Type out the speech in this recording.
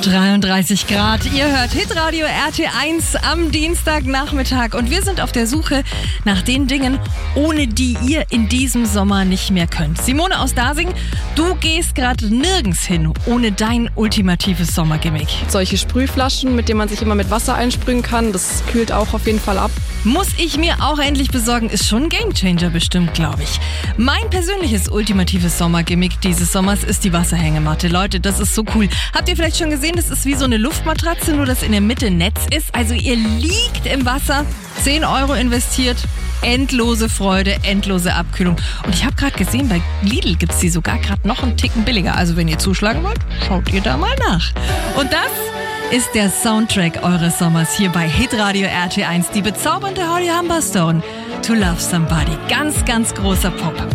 33 Grad. Ihr hört Hitradio RT1 am Dienstagnachmittag und wir sind auf der Suche nach den Dingen, ohne die ihr in diesem Sommer nicht mehr könnt. Simone aus Dasing, du gehst gerade nirgends hin ohne dein ultimatives Sommergimmick. Solche Sprühflaschen, mit denen man sich immer mit Wasser einsprühen kann, das kühlt auch auf jeden Fall ab. Muss ich mir auch endlich besorgen, ist schon ein Gamechanger bestimmt, glaube ich. Mein persönliches ultimatives Sommergimmick dieses Sommers ist die Wasserhängematte. Leute, das ist so cool. Habt ihr vielleicht schon gesehen, das ist wie so eine Luftmatratze, nur dass in der Mitte Netz ist. Also ihr liegt im Wasser, 10 € investiert, endlose Freude, endlose Abkühlung. Und ich habe gerade gesehen, bei Lidl gibt's die sogar gerade noch einen Ticken billiger. Also wenn ihr zuschlagen wollt, schaut ihr da mal nach. Und das ist der Soundtrack eures Sommers hier bei Hitradio RT1. Die bezaubernde Holly Humberstone, To Love Somebody. Ganz, ganz großer Pop.